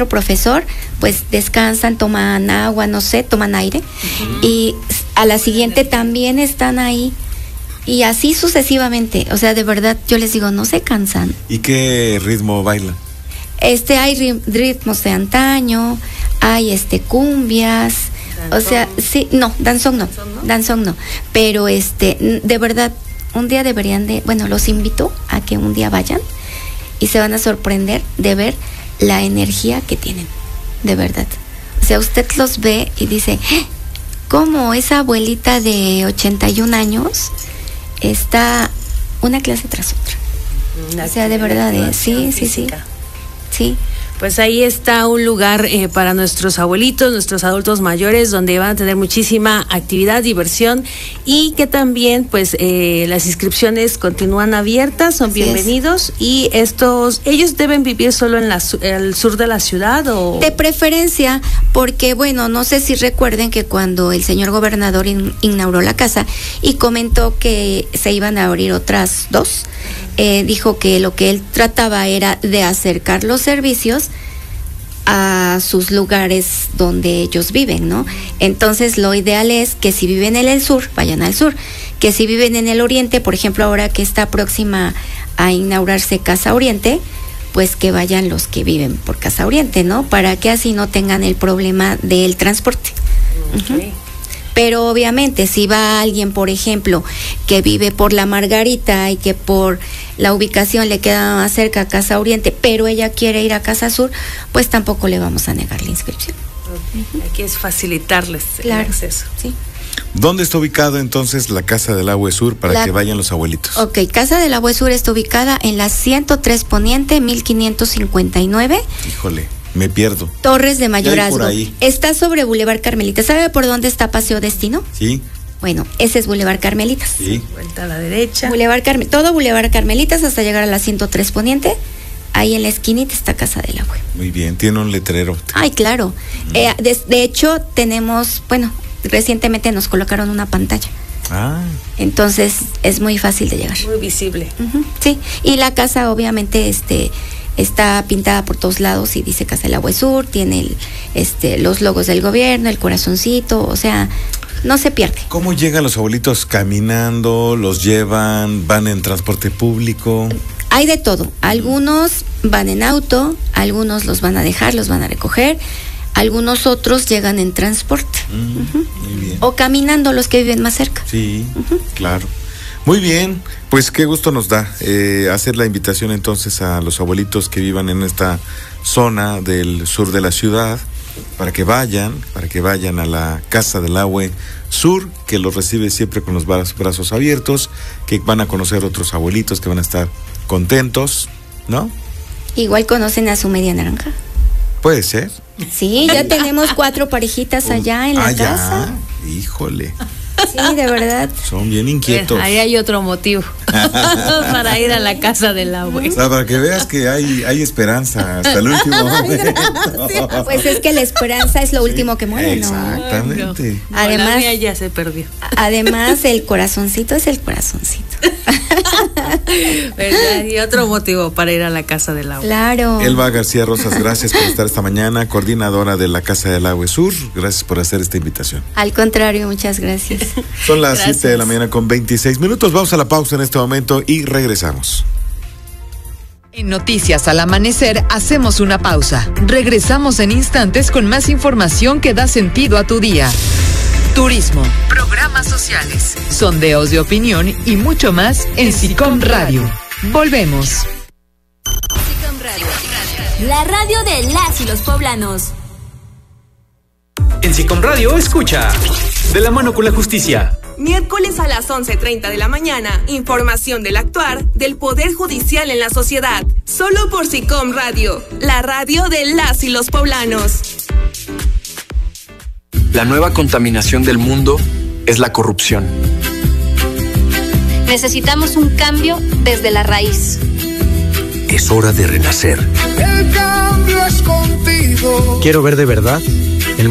otro profesor, pues descansan, toman agua, no sé, toman aire, y a la siguiente también están ahí, y así sucesivamente. O sea, de verdad, yo les digo, no se cansan. ¿Y qué ritmo bailan? Hay ritmos de antaño, hay cumbias, ¿danzón? O sea, sí, no, danzón no, pero de verdad, un día deberían los invito a que un día vayan y se van a sorprender de ver la energía que tienen, de verdad. O sea, usted los ve y dice, ¿cómo esa abuelita de 81 años está una clase tras otra? O sea, de verdad, sí. Sí. Pues ahí está un lugar para nuestros abuelitos, nuestros adultos mayores, donde van a tener muchísima actividad, diversión, y que también pues las inscripciones continúan abiertas, son bienvenidos. Y ellos deben vivir solo en el sur de la ciudad, o de preferencia, porque bueno, no sé si recuerden que cuando el señor gobernador inauguró la casa y comentó que se iban a abrir otras 2, dijo que lo que él trataba era de acercar los servicios a sus lugares donde ellos viven, ¿no? Entonces lo ideal es que si viven en el sur, vayan al sur, que si viven en el oriente, por ejemplo, ahora que está próxima a inaugurarse Casa Oriente, pues que vayan los que viven por Casa Oriente, ¿no? Para que así no tengan el problema del transporte. Okay. Pero obviamente si va alguien, por ejemplo, que vive por La Margarita y que por la ubicación le queda más cerca a Casa Oriente, pero ella quiere ir a Casa Sur, pues tampoco le vamos a negar la inscripción. Okay. Aquí es facilitarles el acceso. Sí. ¿Dónde está ubicado entonces la Casa del Agua Sur para que vayan los abuelitos? Ok, Casa del Agua Sur está ubicada en la 103 Poniente, 1559. Híjole. Me pierdo. Torres de Mayorazgo. Está sobre Boulevard Carmelitas. ¿Sabe por dónde está Paseo Destino? Sí. Bueno, ese es Boulevard Carmelitas. Sí. Vuelta a la derecha. Todo Boulevard Carmelitas hasta llegar a la 103 Poniente. Ahí en la esquinita está Casa del Agua. Muy bien, tiene un letrero. Ay, claro. De hecho, tenemos, recientemente nos colocaron una pantalla. Entonces, es muy fácil de llegar. Muy visible. Sí, y la casa obviamente está pintada por todos lados y dice Casa del Agua Sur, tiene los logos del gobierno, el corazoncito, o sea, no se pierde. ¿Cómo llegan los abuelitos? ¿Caminando? ¿Los llevan? ¿Van en transporte público? Hay de todo. Algunos van en auto, algunos los van a dejar, los van a recoger, algunos otros llegan en transporte. Muy bien. O caminando los que viven más cerca. Sí, claro. Muy bien, pues qué gusto nos da hacer la invitación entonces a los abuelitos que vivan en esta zona del sur de la ciudad, para que vayan a la Casa del Agua Sur, que los recibe siempre con los brazos abiertos, que van a conocer otros abuelitos que van a estar contentos, ¿no? Igual conocen a su media naranja. Puede ser. Sí, ya tenemos 4 parejitas allá en la casa. Híjole. Sí, de verdad. Son bien inquietos. Ahí hay otro motivo para ir a la Casa del Agua. O sea, para que veas que hay esperanza hasta el último momento. Pues es que la esperanza es lo último que muere, ¿no? Exactamente. No. Además, la mía ya se perdió. Además, el corazoncito es el corazoncito. ¿Verdad? Y otro motivo para ir a la Casa del Agua. Claro. Elba García Rosas, gracias por estar esta mañana, coordinadora de la Casa del Agua Sur. Gracias por hacer esta invitación. Al contrario, muchas gracias. Son las 7 de la mañana con 26 minutos. Vamos a la pausa en este momento y regresamos. En Noticias al Amanecer hacemos una pausa. Regresamos en instantes con más información que da sentido a tu día. Turismo, programas sociales, sondeos de opinión y mucho más en SICOM Radio. Volvemos. SICOM Radio, la radio de las y los poblanos. En SICOM Radio escucha De la mano con la justicia. Miércoles a las 11:30 de la mañana, información del actuar del Poder Judicial en la sociedad. Solo por SICOM Radio, la radio de las y los poblanos. La nueva contaminación del mundo es la corrupción. Necesitamos un cambio desde la raíz. Es hora de renacer. El cambio es contigo. Quiero ver de verdad